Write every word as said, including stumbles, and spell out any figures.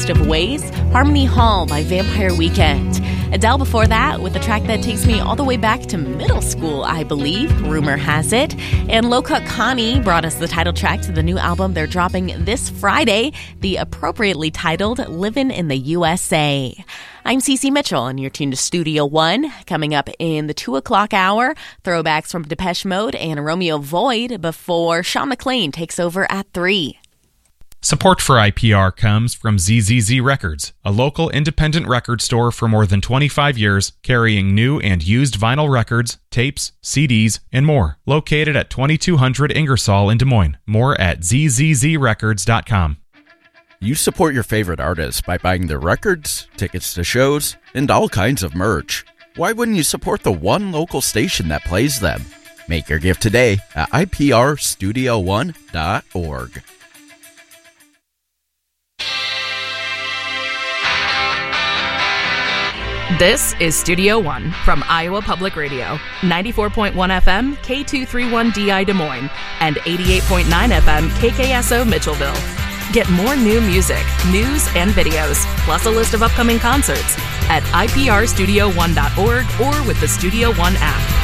of Ways, Harmony Hall by Vampire Weekend. Adele before that with a track that takes me all the way back to middle school, I believe, rumor has it. And Low Cut Connie brought us the title track to the new album they're dropping this Friday, the appropriately titled Livin' in the U S A. I'm Cece Mitchell, and you're tuned to Studio One. Coming up in the two o'clock hour, throwbacks from Depeche Mode and Romeo Void before Sean McLean takes over at three. Support for I P R comes from Z Z Z Records, a local independent record store for more than twenty-five years, carrying new and used vinyl records, tapes, C Ds, and more. Located at twenty-two hundred Ingersoll in Des Moines. More at z z z records dot com. You support your favorite artists by buying their records, tickets to shows, and all kinds of merch. Why wouldn't you support the one local station that plays them? Make your gift today at I P R studio one dot org. This is Studio One from Iowa Public Radio, ninety-four point one F M, K two thirty-one D I Des Moines, and eighty-eight point nine F M, K K S O Mitchellville. Get more new music, news, and videos, plus a list of upcoming concerts at I P R studio one dot org or with the Studio One app.